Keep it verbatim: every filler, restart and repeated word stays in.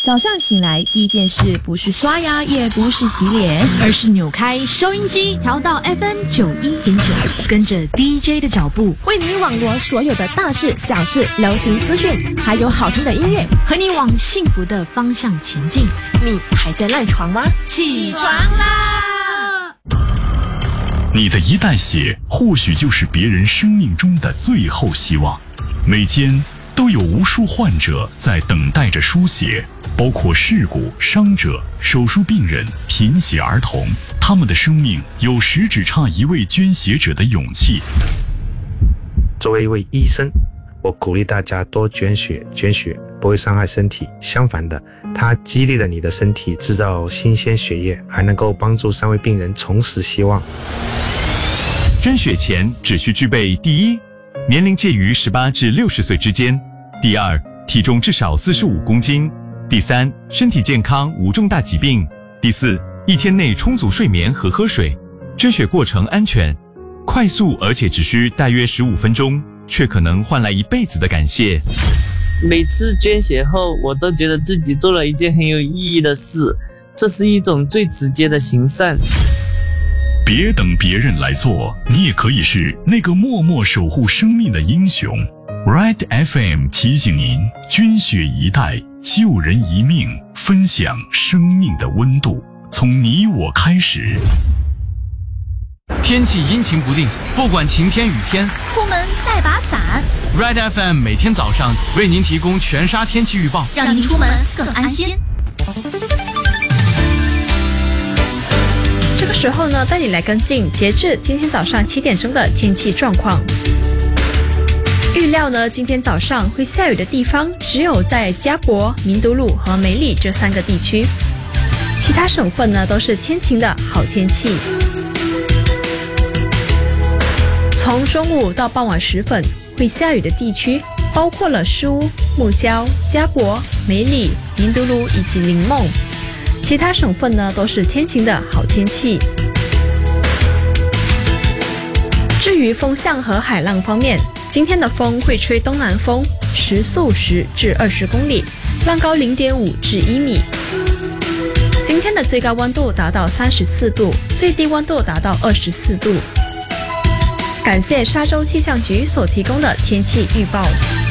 早上醒来第一件事不是刷牙，也不是洗脸，而是扭开收音机，调到 F M 九一点九，跟着 D J 的脚步， 为你网罗所有的大事小事、流行资讯，还有好听的音乐， 和你往幸福的方向前进。 你还在赖床吗？ 起床啦！ 你的一袋血，或许就是别人生命中的最后希望。每天都有无数患者在等待着输血，包括事故、伤者、手术病人、贫血儿童，他们的生命有时只差一位捐血者的勇气。 作为一位医生，我鼓励大家多捐血，捐血不会伤害身体，相反的，它激励了你的身体制造新鲜血液，还能够帮助三位病人重拾希望。 捐血前只需具备：第一，年龄介于十八至六十岁之间；第二，体重至少四十五公斤；第三，身体健康无重大疾病；第四，一天内充足睡眠和喝水。捐血过程安全、快速，而且只需大约十五分钟，却可能换来一辈子的感谢。 每次捐血后，我都觉得自己做了一件很有意义的事，这是一种最直接的行善。 别等别人来做，你也可以是那个默默守护生命的英雄。Red F M 提醒您：捐血一袋，救人一命，分享生命的温度，从你我开始。 天气阴晴不定，不管晴天雨天， 出门带把伞。 Red F M 每天早上为您提供全沙天气预报， 让您出门更安心。 这个时候呢，带你来跟进截至今天早上七点钟的天气状况。预料呢，今天早上会下雨的地方只有在嘉柏、明都路和梅里这三个地区，其他省份呢都是天晴的好天气。从中午到傍晚时分，会下雨的地区包括了苏屋、木郊、嘉柏、梅里、明都路以及林梦。其他省份呢都是天晴的好天气。至于风向和海浪方面，今天的风会吹东南风，时速十至二十公里，浪高零点五至一米。今天的最高温度达到三十四度，最低温度达到二十四度。感谢沙洲气象局所提供的天气预报。